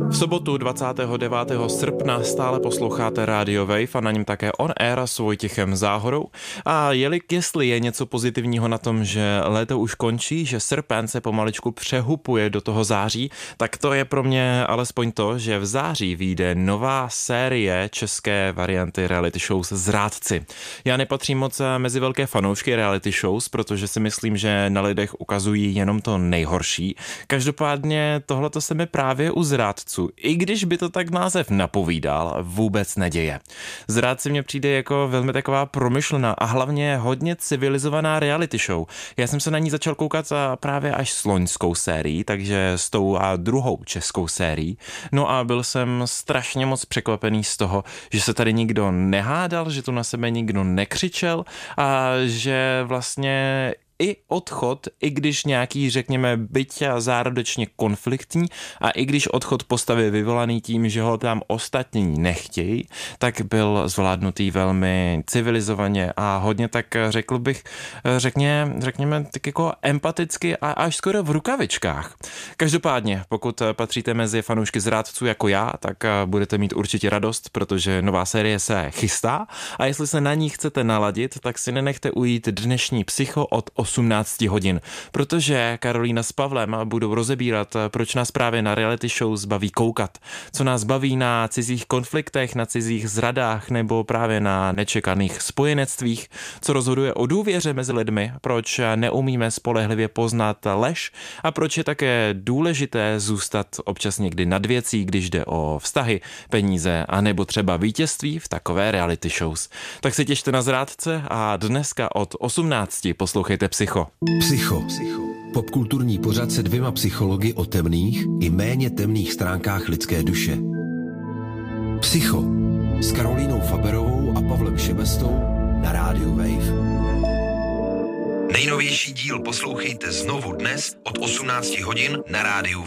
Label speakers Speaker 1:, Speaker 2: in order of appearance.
Speaker 1: V sobotu 29. srpna stále posloucháte Radio Wave a na něm také On Air s Vojtěchem Záhorou. A jestli je něco pozitivního na tom, že léto už končí, že srpen se pomaličku přehupuje do toho září, tak to je pro mě alespoň to, že v září vyjde nová série české varianty reality shows Zrádci. Já nepatřím moc mezi velké fanoušky reality shows, protože si myslím, že na lidech ukazují jenom to nejhorší. Každopádně tohleto se mi právě u Zrádců, i když by to tak název napovídal, vůbec neděje. Zrádci mně přijde jako velmi taková promyšlená a hlavně hodně civilizovaná reality show. Já jsem se na ní začal koukat právě až s loňskou sérií, takže s tou a druhou českou sérií. No a byl jsem strašně moc překvapený z toho, že se tady nikdo nehádal, že tu na sebe nikdo nekřičel a že vlastně i odchod, i když nějaký, řekněme, byť a zárodečně konfliktní a i když odchod postavy vyvolaný tím, že ho tam ostatní nechtějí, tak byl zvládnutý velmi civilizovaně a hodně tak řekl bych, řekněme tak jako empaticky a až skoro v rukavičkách. Každopádně, pokud patříte mezi fanoušky Zrádců jako já, tak budete mít určitě radost, protože nová série se chystá a jestli se na ní chcete naladit, tak si nenechte ujít dnešní Psycho od 18 hodin, protože Karolína s Pavlem budou rozebírat, proč nás právě na reality shows baví koukat, co nás baví na cizích konfliktech, na cizích zradách nebo právě na nečekaných spojenectvích, co rozhoduje o důvěře mezi lidmi, proč neumíme spolehlivě poznat lež a proč je také důležité zůstat občas někdy nad věcí, když jde o vztahy, peníze a nebo třeba vítězství v takové reality shows. Tak se těšte na Zrádce a dneska od 18 poslouchejte Psycho.
Speaker 2: Psycho. Popkulturní pořad se dvěma psychologi o temných i méně temných stránkách lidské duše. Psycho s Karolínou Faberovou a Pavlem Šebestou na rádiu Wave.
Speaker 3: Nejnovější díl poslouchejte znovu dnes od 18 hodin na rádiu